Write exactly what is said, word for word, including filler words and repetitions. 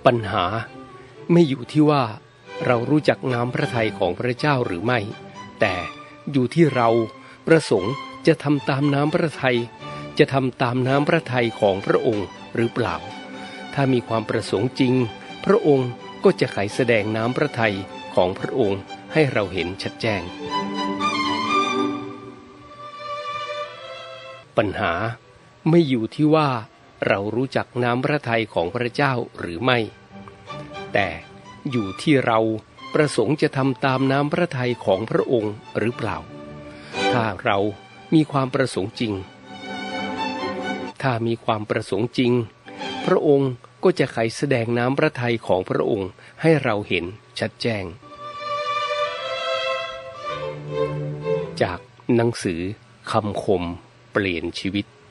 ปัญหาไม่อยู่ที่ว่าเรารู้จักน้ำพระทัยของพระเจ้าหรือไม่แต่อยู่ที่เราประสงค์จะทำตามน้ำพระทัยจะทำตามน้ำพระทัยของพระองค์หรือเปล่าถ้ามีความประสงค์จริงพระองค์ก็จะไขแสดงน้ำพระทัยของพระองค์ให้เราเห็นชัดแจ้งปัญหาไม่อยู่ที่ว่าเรารู้จักน้ำพระทัยของพระเจ้าหรือไม่แต่อยู่ที่เราประสงค์จะทำตามน้ำพระทัยของพระองค์หรือเปล่าถ้าเรามีความประสงค์จริงถ้ามีความประสงค์จริงพระองค์ก็จะไขแสดงน้ำพระทัยของพระองค์ให้เราเห็นชัดแจ้งจากหนังสือคำคมเปลี่ยนชีวิต